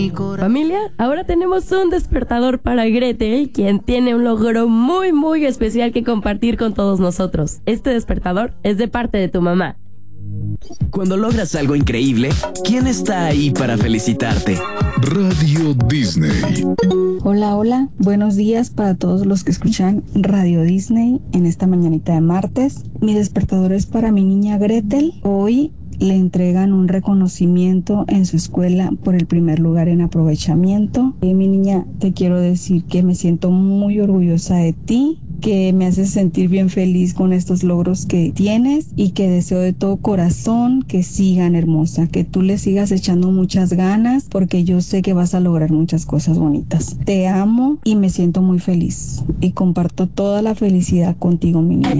Familia, ahora tenemos un despertador para Gretel, quien tiene un logro muy muy especial que compartir con todos nosotros. Este despertador es de parte de tu mamá. Cuando logras algo increíble, ¿quién está ahí para felicitarte? Radio Disney. Hola, buenos días para todos los que escuchan Radio Disney en esta mañanita de martes. Mi despertador es para mi niña Gretel. Hoy le entregan un reconocimiento en su escuela por el primer lugar en aprovechamiento. Mi niña, te quiero decir que me siento muy orgullosa de ti, que me haces sentir bien feliz con estos logros que tienes y que deseo de todo corazón que sigan, hermosa, que tú le sigas echando muchas ganas porque yo sé que vas a lograr muchas cosas bonitas. Te amo y me siento muy feliz y comparto toda la felicidad contigo, mi niña.